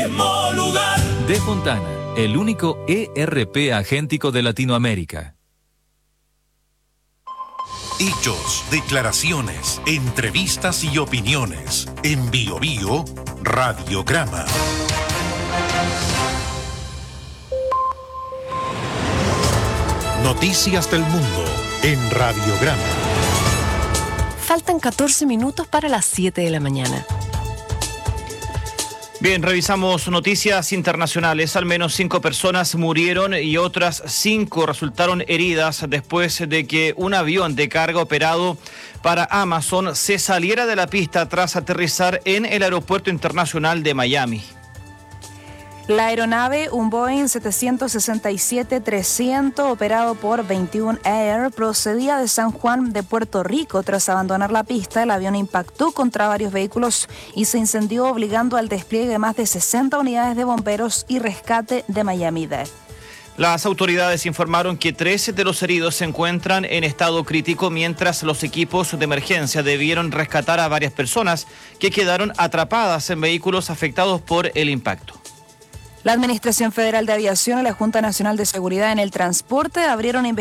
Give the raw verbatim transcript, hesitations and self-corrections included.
mismo lugar. De Fontana, el único E R P agéntico de Latinoamérica. Hechos, declaraciones, entrevistas y opiniones. En Bio Bio, Radiograma. Noticias del mundo en Radiograma. Faltan catorce minutos para las siete de la mañana. Bien, revisamos noticias internacionales. Al menos cinco personas murieron y otras cinco resultaron heridas después de que un avión de carga operado para Amazon se saliera de la pista tras aterrizar en el aeropuerto internacional de Miami. La aeronave, un Boeing setecientos sesenta y siete trescientos operado por veintiuno Air, procedía de San Juan de Puerto Rico. Tras abandonar la pista, el avión impactó contra varios vehículos y se incendió, obligando al despliegue de más de sesenta unidades de bomberos y rescate de Miami-Dade. Las autoridades informaron que trece de los heridos se encuentran en estado crítico, mientras los equipos de emergencia debieron rescatar a varias personas que quedaron atrapadas en vehículos afectados por el impacto. La Administración Federal de Aviación y la Junta Nacional de Seguridad en el Transporte abrieron investigaciones